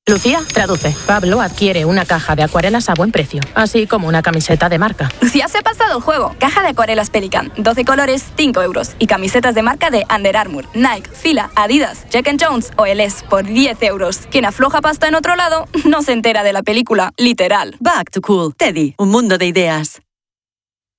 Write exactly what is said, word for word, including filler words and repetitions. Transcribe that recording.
Lucía, traduce. Pablo adquiere una caja de acuarelas a buen precio, así como una camiseta de marca. Lucía se ha pasado el juego. Caja de acuarelas Pelican, doce colores, cinco euros. Y camisetas de marca de Under Armour, Nike, Fila, Adidas, Jack and Jones o Eles por diez euros. Quien afloja pasta en otro lado no se entera de la película, literal. Back to Cool. Teddy, un mundo de ideas.